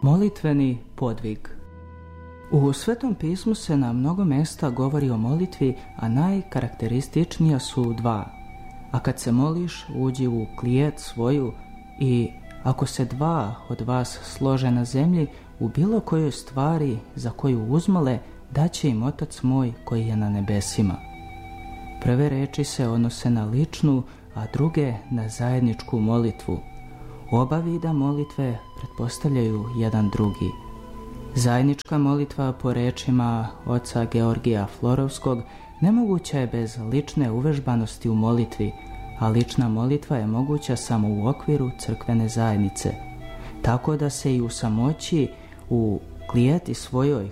Molitveni podvig. U Svetom pismu se na mnogo mjesta govori o molitvi, a najkarakterističnija su dva. A kad se moliš, uđi u klijet svoju i ako se dva od vas slože na zemlji u bilo kojoj stvari za koju uzmole, daće im Otac moj koji je na nebesima. Prve reči se odnose na ličnu, a druge na zajedničku molitvu. Oba vida molitve pretpostavljaju jedan drugi. Zajednička molitva po rečima oca Georgija Florovskog nemoguća je bez lične uvežbanosti u molitvi, a lična molitva je moguća samo u okviru crkvene zajednice. Tako da se i u samoći, u klijeti svojoj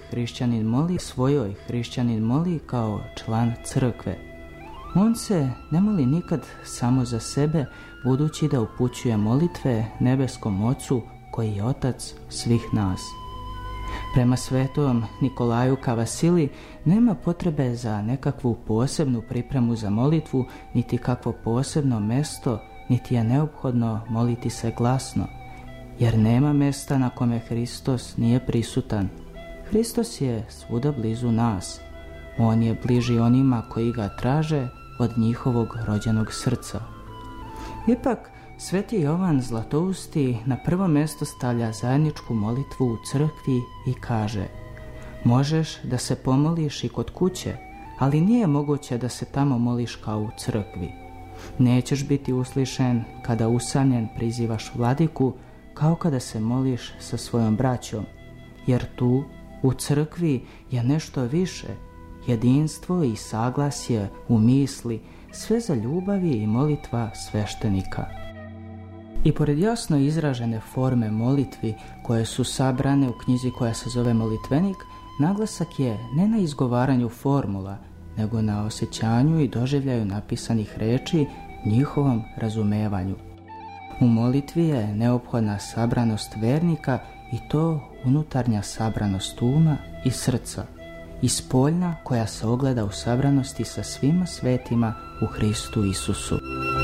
hrišćanin moli kao član crkve. On se ne moli nikad samo za sebe, budući da upućuje molitve nebeskom Ocu koji je Otac svih nas. Prema svetom Nikolaju Kavasili nema potrebe za nekakvu posebnu pripremu za molitvu, niti kakvo posebno mesto, niti je neophodno moliti se glasno, jer nema mesta na kome Hristos nije prisutan. Hristos je svuda blizu nas. On je bliži onima koji ga traže od njihovog rođenog srca. Ipak, Sveti Jovan Zlatousti na prvo mjesto stavlja zajedničku molitvu u crkvi i kaže: možeš da se pomoliš i kod kuće, ali nije moguće da se tamo moliš kao u crkvi. Nećeš biti uslišen kada usamljen prizivaš vladiku, kao kada se moliš sa svojom braćom, jer tu, u crkvi, je nešto više, jedinstvo i saglasje u misli, sve za ljubavi i molitva sveštenika. I pored jasno izražene forme molitvi koje su sabrane u knjizi koja se zove Molitvenik, naglasak je ne na izgovaranju formula, nego na osjećanju i doživljaju napisanih reči, njihovom razumevanju. U molitvi je neophodna sabranost vernika i to unutarnja sabranost uma i srca, i spoljna koja se ogleda u sabranosti sa svima svetima u Hristu Isusu.